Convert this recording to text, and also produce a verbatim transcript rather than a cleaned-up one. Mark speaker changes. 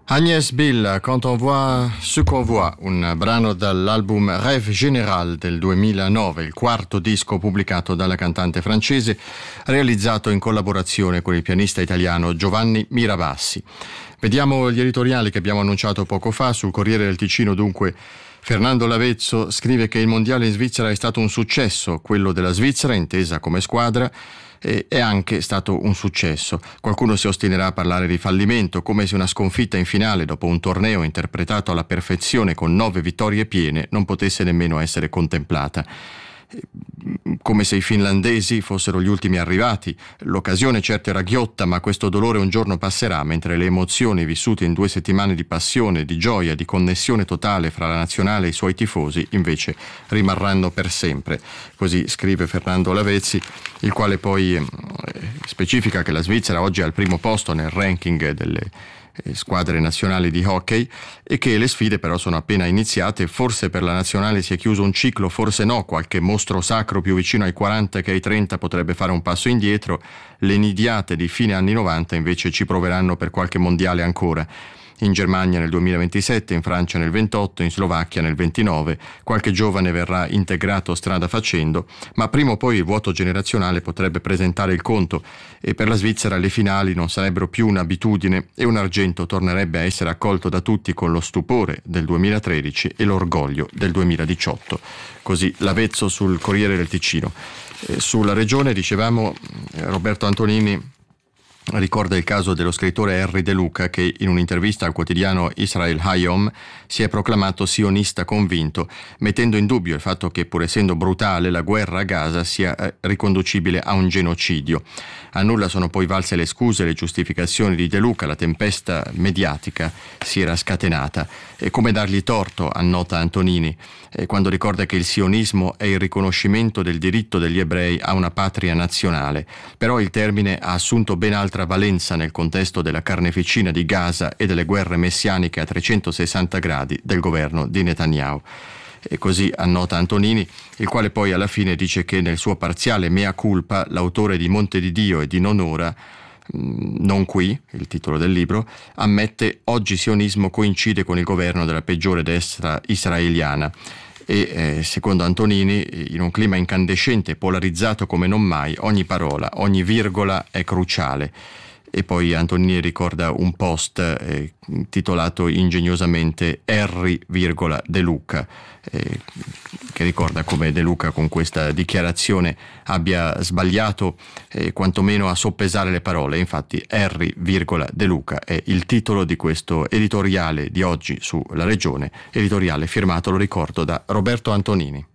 Speaker 1: Agnès Bill, Quand on voit ce qu'on voit, un brano dall'album Rêve Général del duemilanove, il quarto disco pubblicato dalla cantante francese, realizzato in collaborazione con il pianista italiano Giovanni Mirabassi. Vediamo gli editoriali che abbiamo annunciato poco fa sul Corriere del Ticino. Dunque, Fernando Lavezzo scrive che il mondiale in Svizzera è stato un successo, quello della Svizzera intesa come squadra è anche stato un successo. Qualcuno si ostinerà a parlare di fallimento, come se una sconfitta in finale dopo un torneo interpretato alla perfezione con nove vittorie piene non potesse nemmeno essere contemplata. Come se i finlandesi fossero gli ultimi arrivati. L'occasione certo era ghiotta, ma questo dolore un giorno passerà, mentre le emozioni vissute in due settimane di passione, di gioia, di connessione totale fra la nazionale e i suoi tifosi invece rimarranno per sempre. Così scrive Fernando Lavezzi, il quale poi eh, specifica che la Svizzera oggi è al primo posto nel ranking delle squadre nazionali di hockey e che le sfide però sono appena iniziate. Forse per la nazionale si è chiuso un ciclo, forse no, qualche mostro sacro più vicino ai quaranta che ai trenta potrebbe fare un passo indietro. Le nidiate di fine anni novanta invece ci proveranno per qualche mondiale ancora. In Germania nel duemilaventisette, in Francia nel ventotto, in Slovacchia nel ventinove, qualche giovane verrà integrato strada facendo, ma prima o poi il vuoto generazionale potrebbe presentare il conto e per la Svizzera le finali non sarebbero più un'abitudine e un argento tornerebbe a essere accolto da tutti con lo stupore del duemilatredici e l'orgoglio del duemiladiciotto. Così Lavezzo sul Corriere del Ticino. Eh, sulla regione, dicevamo, Roberto Antonini ricorda il caso dello scrittore Henry De Luca che in un'intervista al quotidiano Israel Hayom si è proclamato sionista convinto, mettendo in dubbio il fatto che pur essendo brutale la guerra a Gaza sia riconducibile a un genocidio. A nulla sono poi valse le scuse e le giustificazioni di De Luca, la tempesta mediatica si era scatenata. E come dargli torto, annota Antonini, eh, quando ricorda che il sionismo è il riconoscimento del diritto degli ebrei a una patria nazionale, però il termine ha assunto ben altra valenza nel contesto della carneficina di Gaza e delle guerre messianiche a trecentosessanta gradi del governo di Netanyahu. E così annota Antonini, il quale poi alla fine dice che nel suo parziale mea culpa l'autore di Monte di Dio e di Non ora, non qui, il titolo del libro, ammette oggi sionismo coincide con il governo della peggiore destra israeliana. E eh, secondo Antonini, in un clima incandescente e polarizzato come non mai, ogni parola, ogni virgola è cruciale. E poi Antonini ricorda un post eh, titolato ingegnosamente Henry, De Luca, eh, che ricorda come De Luca con questa dichiarazione abbia sbagliato eh, quantomeno a soppesare le parole. Infatti Henry, De Luca è il titolo di questo editoriale di oggi sulla regione, editoriale firmato, lo ricordo, da Roberto Antonini.